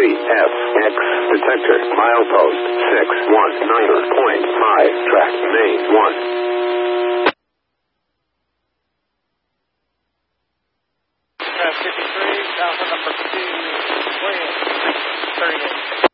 CFX detector, milepost 619.5, track main 1. Track 53, Alpha number 2, William, 38.